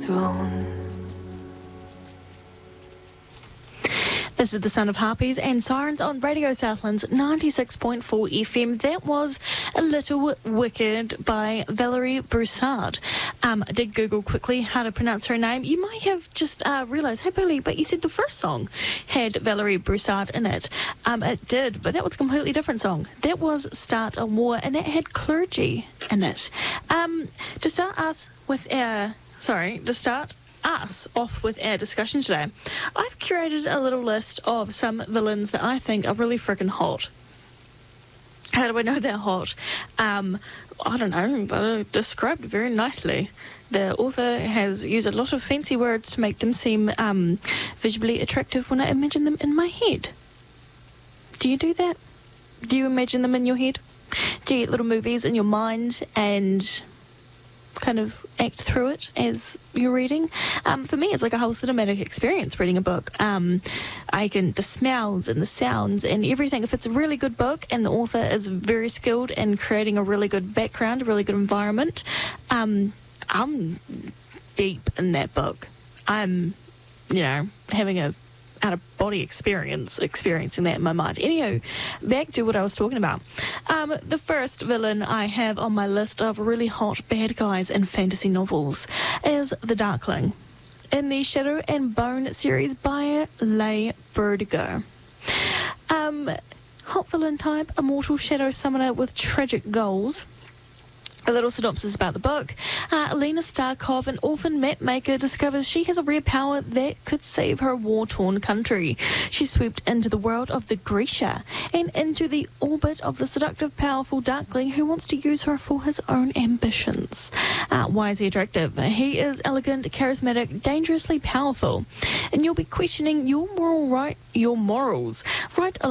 throne. This is the sound of harpies and sirens on Radio Southlands 96.4 FM. That was A Little Wicked by Valerie Broussard. I did Google quickly how to pronounce her name. You might have just realised, hey Billy, but you said the first song had Valerie Broussard in it. It did, but that was a completely different song. That was Start a War, and that had clergy in it. To start us off with our discussion today, I've curated a little list of some villains that I think are really freaking hot. How do I know they're hot? I don't know, but I described it very nicely. The author has used a lot of fancy words to make them seem visually attractive when I imagine them in my head. Do you do that? Do you imagine them in your head? Do you get little movies in your mind and kind of act through it as you're reading? For me, it's like a whole cinematic experience reading a book. The smells and the sounds and everything. If it's a really good book and the author is very skilled in creating a really good background, a really good environment, I'm deep in that book. I'm, having a out-of-body experiencing that in my mind. Anyhow, back to what I was talking about. The first villain I have on my list of really hot bad guys in fantasy novels is the Darkling in the Shadow and Bone series by Leigh Bardugo. Hot villain type, immortal shadow summoner with tragic goals. A little synopsis about the book. Alina Starkov, an orphan map maker, discovers she has a rare power that could save her war-torn country. She's swept into the world of the Grisha and into the orbit of the seductive, powerful Darkling who wants to use her for his own ambitions. Why is he attractive? He is elegant, charismatic, dangerously powerful. And you'll be questioning your morals. Right